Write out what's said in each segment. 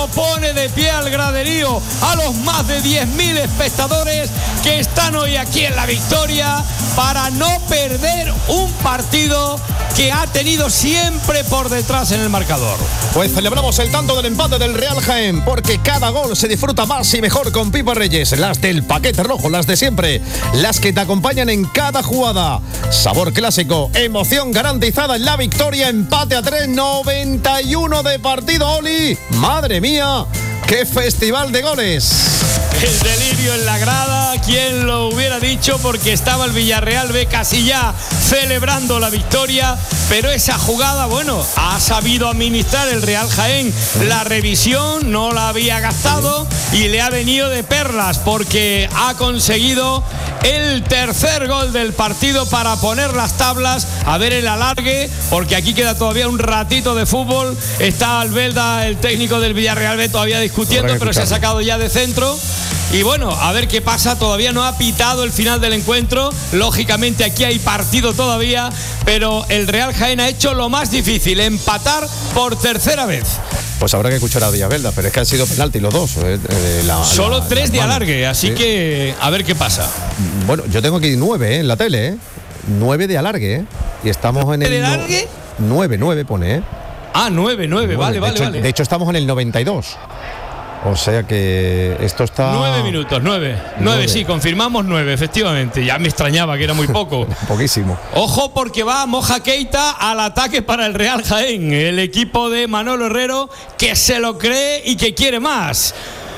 Pone de pie al graderío a los más de 10.000 espectadores que están hoy aquí en La Victoria para no perder un partido que ha tenido siempre por detrás en el marcador. Pues celebramos el tanto del empate del Real Jaén, porque cada gol se disfruta más y mejor con Pipas Reyes, las del paquete rojo, las de siempre, las que te acompañan en cada jugada. Sabor clásico, emoción garantizada en La Victoria, empate a 3, 91 de partido, Oli. Madre mía, ¡qué festival de goles! El delirio en la grada, ¿quién lo hubiera dicho? Porque estaba el Villarreal B casi ya celebrando la victoria, pero esa jugada, bueno, ha sabido administrar el Real Jaén la revisión, no la había gastado y le ha venido de perlas porque ha conseguido el tercer gol del partido para poner las tablas, a ver el alargue, porque aquí queda todavía un ratito de fútbol. Está Albelda, el técnico del Villarreal B, todavía discutiendo, pero se ha sacado ya de centro. Y bueno, a ver qué pasa, todavía no ha pitado el final del encuentro, lógicamente aquí hay partido todavía, pero el Real Jaén ha hecho lo más difícil, empatar por tercera vez. Pues habrá que escuchar a Villaverde, pero es que han sido penalti los dos. Solo 3 de alargue, así sí. Que a ver qué pasa. Bueno, yo tengo aquí 9 en la tele, 9 de alargue, y estamos en el... ¿De alargue? 9 pone, Ah, 9, vale. De hecho, estamos en el 92. O sea que esto está... 9 minutos, 9, sí, confirmamos 9, efectivamente. Ya me extrañaba que era muy poco. Poquísimo. Ojo porque va Moja Keita al ataque para el Real Jaén. El equipo de Manolo Herrero que se lo cree y que quiere más.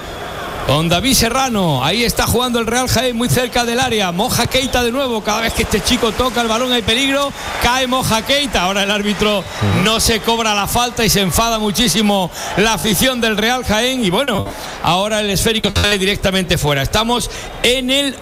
Con David Serrano, ahí está jugando el Real Jaén muy cerca del área. Moja Keita de nuevo, cada vez que este chico toca el balón hay peligro, cae Moja Keita. Ahora el árbitro no se cobra la falta y se enfada muchísimo la afición del Real Jaén. Y bueno, ahora el esférico sale directamente fuera. Estamos en el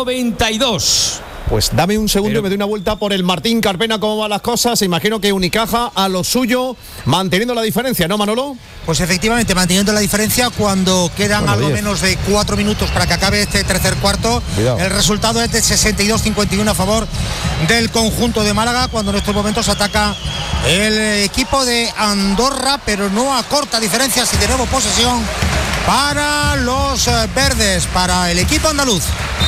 92. Pues dame un segundo y me doy una vuelta por el Martín Carpena, cómo van las cosas. Imagino que Unicaja a lo suyo, manteniendo la diferencia, ¿no, Manolo? Pues efectivamente, manteniendo la diferencia cuando quedan algo menos de 4 minutos para que acabe este tercer cuarto. Cuidado. El resultado es de 62-51 a favor del conjunto de Málaga, cuando en estos momentos ataca el equipo de Andorra, pero no a corta diferencia, si tenemos posesión para los verdes, para el equipo andaluz.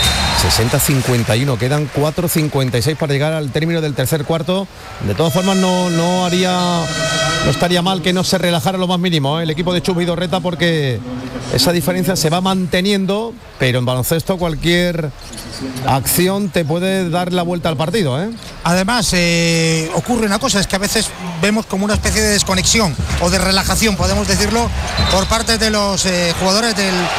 60-51, quedan 4:56 para llegar al término del tercer cuarto. De todas formas no estaría mal que no se relajara lo más mínimo, el equipo de Chus Vidorreta, porque esa diferencia se va manteniendo, pero en baloncesto cualquier acción te puede dar la vuelta al partido, Además, ocurre una cosa, es que a veces vemos como una especie de desconexión o de relajación, podemos decirlo, por parte de los jugadores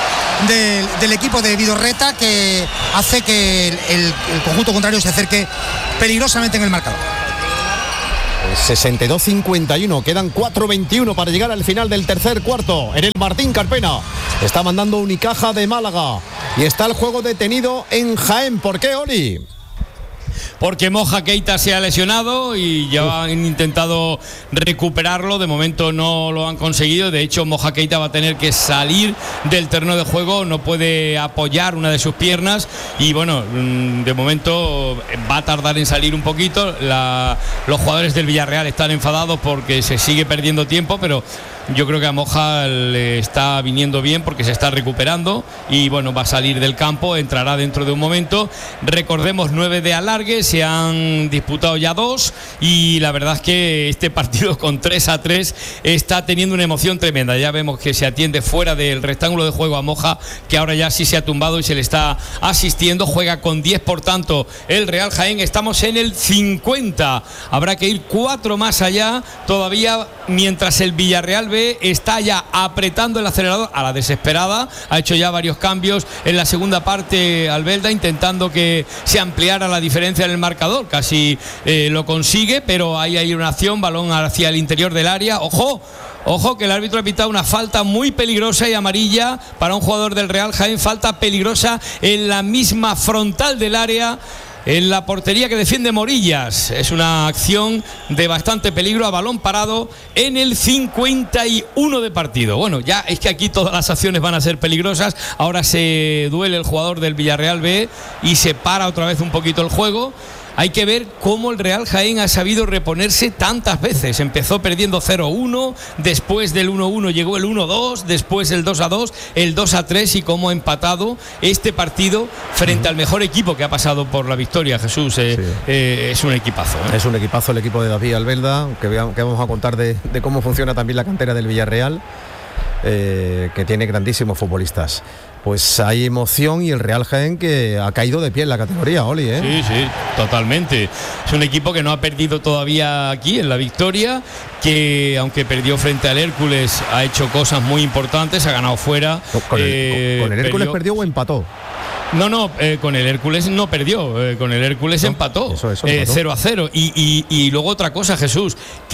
del equipo de Vidorreta, que hace que el conjunto contrario se acerque peligrosamente en el marcador. 62-51, quedan 4:21 para llegar al final del tercer cuarto. En el Martín Carpena está mandando Unicaja de Málaga y está el juego detenido en Jaén. ¿Por qué, Oli? Porque Moja Keita se ha lesionado y ya han intentado recuperarlo, de momento no lo han conseguido. De hecho, Moja Keita va a tener que salir del terreno de juego, no puede apoyar una de sus piernas y bueno, de momento va a tardar en salir un poquito. Los jugadores del Villarreal están enfadados porque se sigue perdiendo tiempo, pero yo creo que a Moja le está viniendo bien porque se está recuperando y bueno, va a salir del campo, entrará dentro de un momento. Recordemos, 9 de alargue, se han disputado ya 2 y la verdad es que este partido con 3-3 está teniendo una emoción tremenda. Ya vemos que se atiende fuera del rectángulo de juego a Moja, que ahora ya sí se ha tumbado y se le está asistiendo. Juega con 10, por tanto, el Real Jaén. Estamos en el 50. Habrá que ir 4 más allá todavía, mientras el Villarreal B está ya apretando el acelerador a la desesperada. Ha hecho ya varios cambios en la segunda parte Albelda, intentando que se ampliara la diferencia en el marcador. Casi lo consigue, pero ahí hay una acción, balón hacia el interior del área. Ojo que el árbitro ha pitado una falta muy peligrosa y amarilla para un jugador del Real Jaén. Falta peligrosa en la misma frontal del área, en la portería que defiende Morillas. Es una acción de bastante peligro a balón parado en el 51 de partido. Bueno, ya es que aquí todas las acciones van a ser peligrosas. Ahora se duele el jugador del Villarreal B y se para otra vez un poquito el juego. hay que ver cómo el Real Jaén ha sabido reponerse tantas veces. Empezó perdiendo 0-1, después del 1-1 llegó el 1-2, después el 2-2, el 2-3 y cómo ha empatado este partido frente al mejor equipo que ha pasado por la victoria, Jesús. Es un equipazo. Es un equipazo el equipo de David Albelda, que vamos a contar de cómo funciona también la cantera del Villarreal, que tiene grandísimos futbolistas. Pues hay emoción y el Real Jaén que ha caído de pie en la categoría, Oli, ¿eh? Sí, totalmente. Es un equipo que no ha perdido todavía aquí en la victoria, que aunque perdió frente al Hércules ha hecho cosas muy importantes, ha ganado fuera. ¿Con el Hércules perdió o empató? No, con el Hércules no perdió, con el Hércules empató, eso 0-0. Y luego otra cosa, Jesús,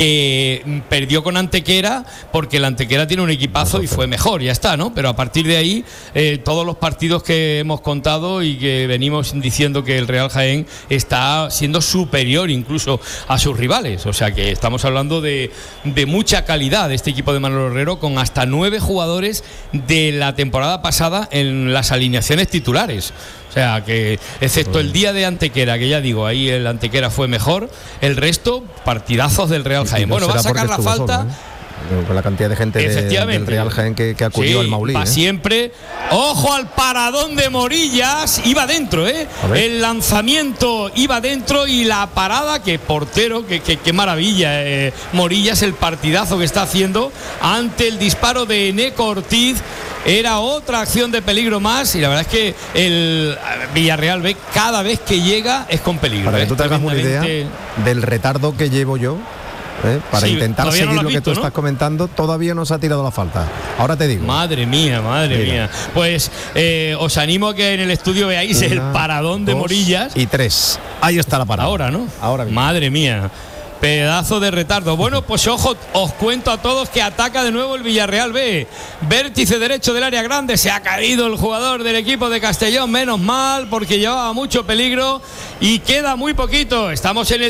que perdió con Antequera, porque el Antequera tiene un equipazo y fue mejor, ya está, ¿no? Pero a partir de ahí, todos los partidos que hemos contado y que venimos diciendo que el Real Jaén está siendo superior incluso a sus rivales. O sea que estamos hablando de mucha calidad de este equipo de Manolo Herrero, con hasta 9 jugadores de la temporada pasada en las alineaciones titulares. O sea que, excepto el día de Antequera, que ya digo, ahí el Antequera fue mejor, el resto, partidazos del Real Jaén. Bueno, va a sacar la falta. Solo, con la cantidad de gente del Real Jaén que acudió al Maulí. Siempre. Ojo al paradón de Morillas, iba dentro, el lanzamiento iba dentro y la parada, que portero, que maravilla, Morillas, el partidazo que está haciendo ante el disparo de Eneco Ortiz. Era otra acción de peligro más y la verdad es que el Villarreal B cada vez que llega es con peligro. Para que tú te hagas una idea del retardo que llevo yo, para intentar seguir lo que tú estás comentando, todavía no se ha tirado la falta. Ahora te digo. Madre mía. Pues os animo a que en el estudio veáis el paradón de Morillas. Y 3. Ahí está la parada. Ahora, ¿no? Ahora mismo. Madre mía. Pedazo de retardo. Bueno, pues ojo, os cuento a todos que ataca de nuevo el Villarreal B. Vértice derecho del área grande. Se ha caído el jugador del equipo de Castellón. Menos mal, porque llevaba mucho peligro. Y queda muy poquito. Estamos en el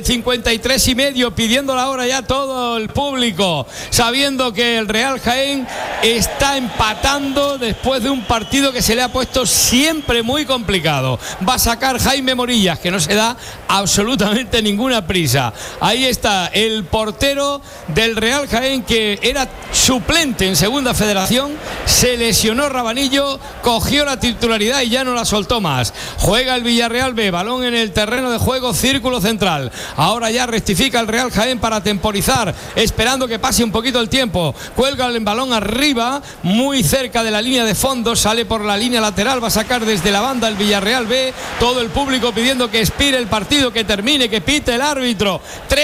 53,5, pidiendo la hora ya todo el público, sabiendo que el Real Jaén está empatando después de un partido que se le ha puesto siempre muy complicado. Va a sacar Jaime Morillas, que no se da absolutamente ninguna prisa. Ahí está el portero del Real Jaén, que era suplente en Segunda Federación, se lesionó Rabanillo, cogió la titularidad y ya no la soltó más. Juega el Villarreal B, balón en el terreno de juego, círculo central. Ahora ya rectifica el Real Jaén para temporizar, esperando que pase un poquito el tiempo. Cuelga el balón arriba, muy cerca de la línea de fondo, sale por la línea lateral, va a sacar desde la banda el Villarreal B. Todo el público pidiendo que expire el partido, que termine, que pite el árbitro.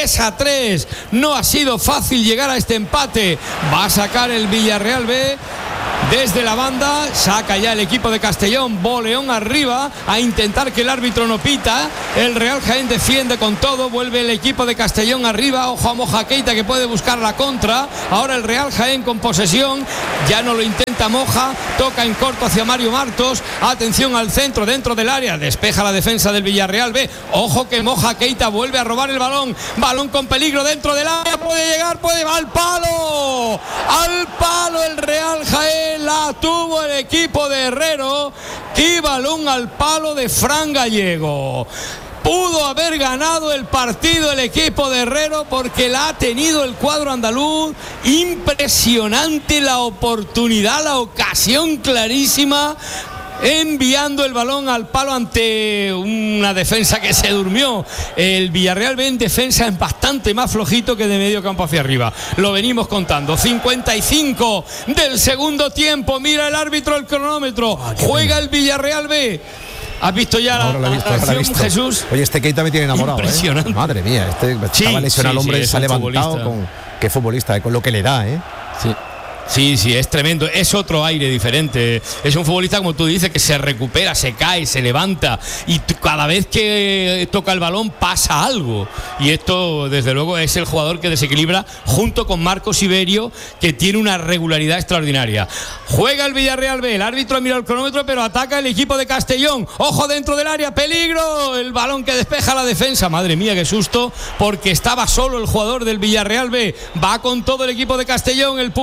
3-3, no ha sido fácil llegar a este empate. Va a sacar el Villarreal B desde la banda, saca ya el equipo de Castellón, boleón arriba, a intentar que el árbitro no pita. El Real Jaén defiende con todo, vuelve el equipo de Castellón arriba, ojo a Moja Keita, que puede buscar la contra. Ahora el Real Jaén con posesión, ya no lo intenta Moja, toca en corto hacia Mario Martos, atención al centro, dentro del área, despeja la defensa del Villarreal B. Ojo que Moja Keita vuelve a robar el balón con peligro dentro del área, puede llegar, va al palo el Real Jaén, la tuvo el equipo de Herrero. Y balón al palo de Fran Gallego. Pudo haber ganado el partido el equipo de Herrero, porque la ha tenido el cuadro andaluz. Impresionante la oportunidad, la ocasión clarísima, enviando el balón al palo ante una defensa que se durmió. El Villarreal B en defensa es bastante más flojito que de medio campo hacia arriba. Lo venimos contando. 55 del segundo tiempo. Mira el árbitro el cronómetro. Juega el Villarreal B. ¿Has visto ya la acción, Jesús? Oye, este Keita me tiene enamorado. Impresionante. Madre mía, estaba lesionado el hombre y se ha levantado con... Qué futbolista, con lo que le da, Sí, es tremendo, es otro aire diferente. Es un futbolista, como tú dices, que se recupera, se cae, se levanta, y cada vez que toca el balón pasa algo. Y esto, desde luego, es el jugador que desequilibra, junto con Marcos Iberio, que tiene una regularidad extraordinaria. Juega el Villarreal B, el árbitro ha mirado el cronómetro, pero ataca el equipo de Castellón. Ojo dentro del área, peligro, el balón que despeja la defensa. Madre mía, qué susto, porque estaba solo el jugador del Villarreal B. Va con todo el equipo de Castellón, el público levanta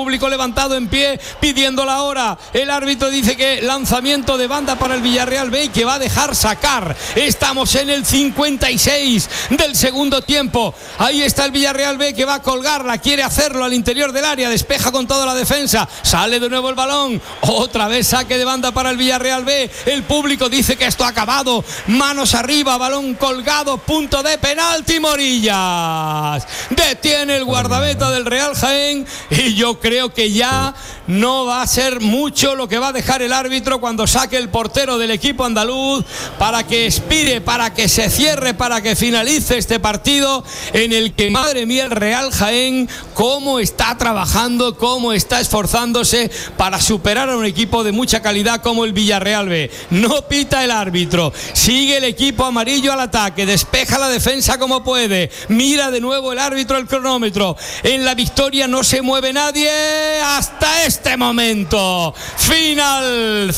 levantado en pie pidiendo la hora. El árbitro dice que lanzamiento de banda para el Villarreal B y que va a dejar sacar. Estamos en el 56 del segundo tiempo. Ahí está el Villarreal B que va a colgarla, quiere hacerlo al interior del área, despeja con toda la defensa, sale de nuevo el balón, otra vez saque de banda para el Villarreal B. El público dice que esto ha acabado, manos arriba, balón colgado, punto de penalti. Morillas detiene el guardameta del Real Jaén y yo creo que ya no va a ser mucho lo que va a dejar el árbitro cuando saque el portero del equipo andaluz para que expire, para que se cierre, para que finalice este partido en el que, madre mía, el Real Jaén cómo está trabajando, cómo está esforzándose para superar a un equipo de mucha calidad como el Villarreal B. No pita el árbitro, sigue el equipo amarillo al ataque, despeja la defensa como puede, mira de nuevo el árbitro el cronómetro. En la victoria no se mueve nadie hasta este momento. Final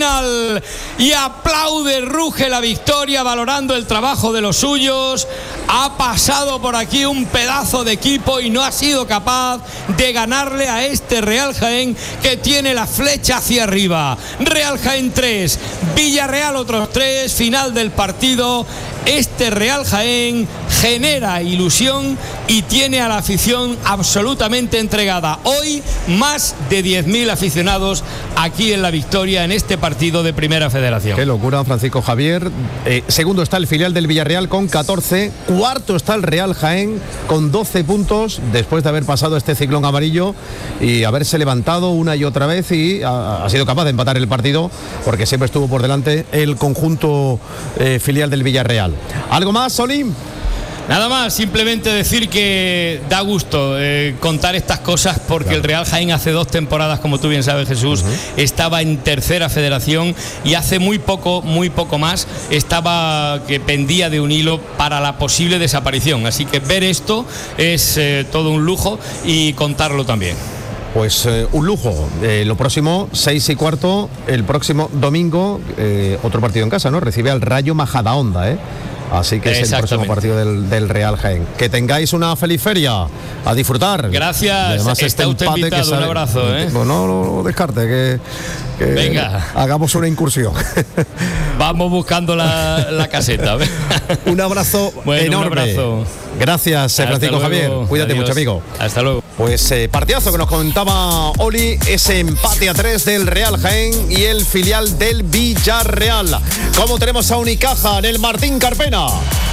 y aplaude, ruge la victoria valorando el trabajo de los suyos. Ha pasado por aquí un pedazo de equipo y no ha sido capaz de ganarle a este Real Jaén que tiene la flecha hacia arriba. Real Jaén 3, Villarreal otros 3, final del partido. Este Real Jaén genera ilusión y tiene a la afición absolutamente entregada. Hoy más de 10.000 aficionados aquí en La Victoria en este partido de Primera Federación. Qué locura, Francisco Javier. Segundo está el filial del Villarreal con 14. Cuarto está el Real Jaén con 12 puntos después de haber pasado este ciclón amarillo y haberse levantado una y otra vez y ha sido capaz de empatar el partido porque siempre estuvo por delante el conjunto filial del Villarreal. ¿Algo más, Solín? Nada más, simplemente decir que da gusto contar estas cosas porque claro, el Real Jaén hace 2 temporadas, como tú bien sabes, Jesús, estaba en Tercera Federación y hace muy poco más estaba que pendía de un hilo para la posible desaparición. Así que ver esto es todo un lujo y contarlo también. Pues un lujo. Lo próximo, 6:15, el próximo domingo, otro partido en casa, ¿no? Recibe al Rayo Majadahonda, Así que es el próximo partido del Real Jaén. Que tengáis una feliz feria, a disfrutar. Gracias, además, está usted invitado, un abrazo. No descarte, que venga, hagamos una incursión. Vamos buscando la caseta. Un abrazo enorme. Un abrazo. Gracias, Francisco Javier. Cuídate mucho, amigo. Hasta luego. Pues partidazo que nos comentaba Oli, ese empate a 3 del Real Jaén y el filial del Villarreal. ¿Cómo tenemos a Unicaja en el Martín Carpena?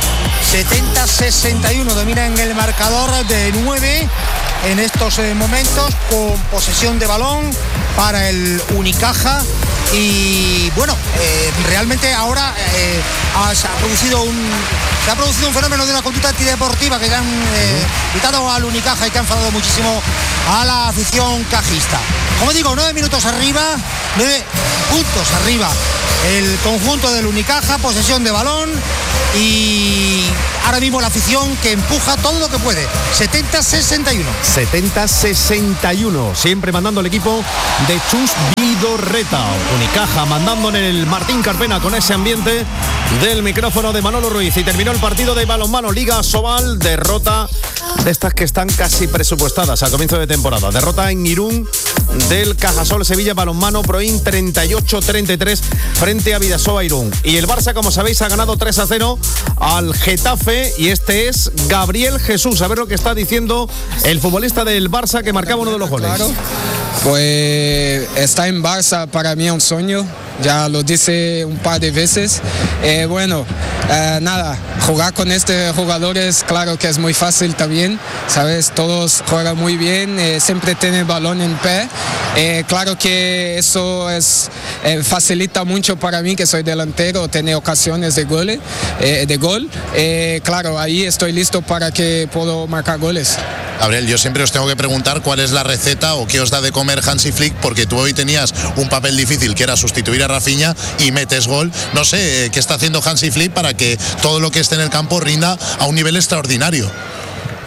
70-61, domina en el marcador de 9 en estos momentos, con posesión de balón para el Unicaja. Y bueno, realmente ahora se ha producido un fenómeno de una conducta antideportiva que ya han quitado al Unicaja y que ha enfadado muchísimo a la afición cajista. Como digo, 9 minutos arriba, 9 puntos arriba el conjunto del Unicaja, posesión de balón y ahora mismo la afición que empuja todo lo que puede. 70-61. 70-61, siempre mandando el equipo de Chus Vidorreta. Unicaja mandando en el Martín Carpena con ese ambiente del micrófono de Manolo Ruiz. Y terminó el partido de balonmano Liga Sobal, derrota de estas que están casi presupuestadas a comienzo de temporada. Derrota en Irún del Cajasol Sevilla Balonmano Proin 38-33 frente a Bidasoa Irún. Y el Barça, como sabéis, ha ganado 3-0 al Getafe y este es Gabriel Jesús. A ver lo que está diciendo el futbolista del Barça que marcaba uno de los goles. Claro. Pues estar en Barça para mí es un sueño, ya lo dice un par de veces. Nada, jugar con estos jugadores, claro que es muy fácil también, ¿sabes? Todos juegan muy bien, siempre tienen el balón en pie. Claro que eso facilita mucho para mí, que soy delantero, tener ocasiones de gol. Claro, ahí estoy listo para que puedo marcar goles. Gabriel, yo siempre os tengo que preguntar cuál es la receta o qué os da de comer Hansi Flick, porque tú hoy tenías un papel difícil que era sustituir a Rafinha y metes gol. No sé, ¿qué está haciendo Hansi Flick para que todo lo que esté en el campo rinda a un nivel extraordinario?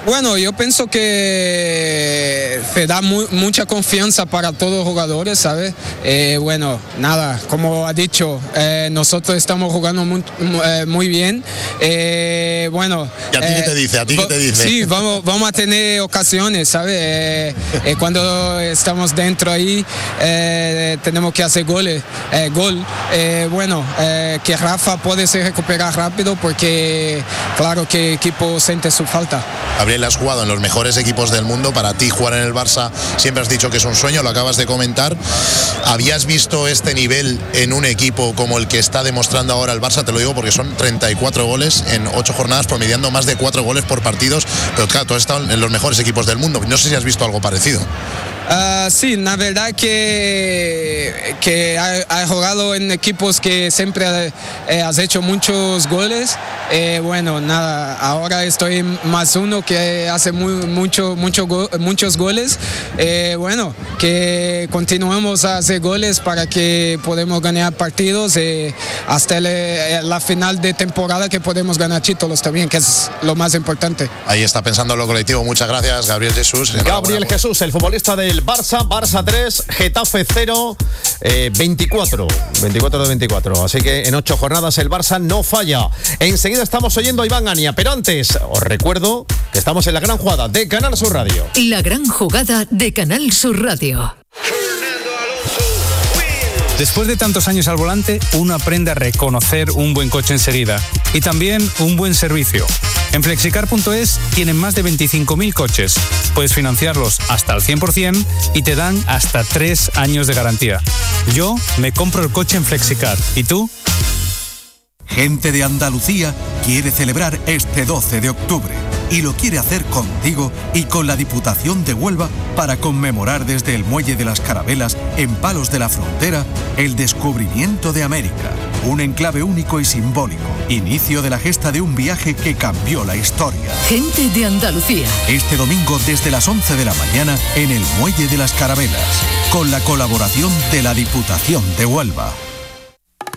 Bueno, yo pienso que te da mucha confianza para todos los jugadores, ¿sabes? Bueno, nada, como ha dicho, nosotros estamos jugando muy bien. Bueno. ¿Y a ti qué te dice? ¿A ti qué te dice? Sí, vamos a tener ocasiones, ¿sabes? Cuando estamos dentro ahí, tenemos que hacer gol. Bueno, que Rafa puede se recuperar rápido porque claro que el equipo siente su falta. Gabriel, has jugado en los mejores equipos del mundo. Para ti jugar en el Barça siempre has dicho que es un sueño, lo acabas de comentar. ¿Habías visto este nivel en un equipo como el que está demostrando ahora el Barça? Te lo digo porque son 34 goles en 8 jornadas, promediando más de 4 goles por partidos. Pero claro, tú has estado en los mejores equipos del mundo. No sé si has visto algo parecido. Sí, la verdad que he jugado en equipos que siempre has hecho muchos goles. Bueno, nada, ahora estoy más uno que hace muchos goles. Bueno, que continuemos a hacer goles para que podamos ganar partidos hasta la final de temporada, que podemos ganar títulos también, que es lo más importante. Ahí está pensando lo colectivo. Muchas gracias, Gabriel Jesús. Gabriel Jesús, el futbolista del Barça 3, Getafe 0, 24 de 24. Así que en 8 jornadas el Barça no falla. Enseguida estamos oyendo a Iván Ania, pero antes os recuerdo que estamos en la gran jugada de Canal Sur Radio. La gran jugada de Canal Sur Radio. Después de tantos años al volante, uno aprende a reconocer un buen coche enseguida y también un buen servicio. En Flexicar.es tienen más de 25.000 coches. Puedes financiarlos hasta el 100% y te dan hasta 3 años de garantía. Yo me compro el coche en Flexicar. ¿Y tú? Gente de Andalucía quiere celebrar este 12 de octubre y lo quiere hacer contigo y con la Diputación de Huelva para conmemorar desde el Muelle de las Carabelas, en Palos de la Frontera, el descubrimiento de América. Un enclave único y simbólico. Inicio de la gesta de un viaje que cambió la historia. Gente de Andalucía. Este domingo desde las 11 de la mañana en el Muelle de las Carabelas, con la colaboración de la Diputación de Huelva.